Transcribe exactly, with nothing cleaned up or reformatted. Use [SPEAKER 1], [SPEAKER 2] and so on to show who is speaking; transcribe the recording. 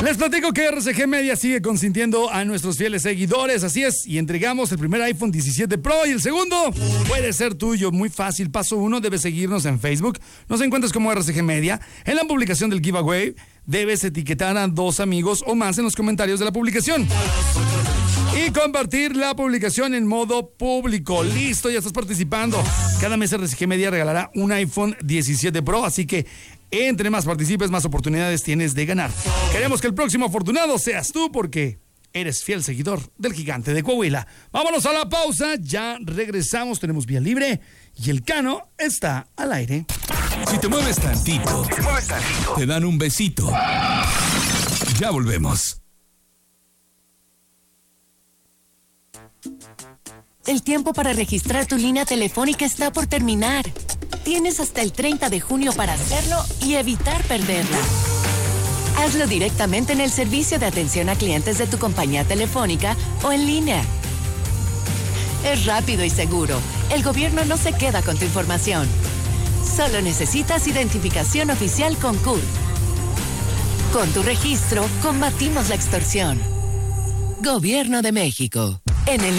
[SPEAKER 1] Les platico que R C G Media sigue consintiendo a nuestros fieles seguidores, así es, y entregamos el primer iPhone diecisiete Pro y el segundo puede ser tuyo, muy fácil. Paso uno, debes seguirnos en Facebook, nos encuentras como R C G Media. En la publicación del giveaway debes etiquetar a dos amigos o más en los comentarios de la publicación y compartir la publicación en modo público. Listo, ya estás participando. Cada mes R C G Media regalará un iPhone diecisiete Pro, así que entre más participes, más oportunidades tienes de ganar. Queremos que el próximo afortunado seas tú porque eres fiel seguidor del Gigante de Coahuila. Vámonos a la pausa, ya regresamos, tenemos vía libre y el Cano está al aire.
[SPEAKER 2] Si te mueves tantito, si te mueves tantito, te dan un besito. Ya volvemos.
[SPEAKER 3] El tiempo para registrar tu línea telefónica está por terminar. Tienes hasta el treinta de junio para hacerlo y evitar perderla. Hazlo directamente en el servicio de atención a clientes de tu compañía telefónica o en línea. Es rápido y seguro. El gobierno no se queda con tu información. Solo necesitas identificación oficial con C U R. Con tu registro, combatimos la extorsión. Gobierno de México. En el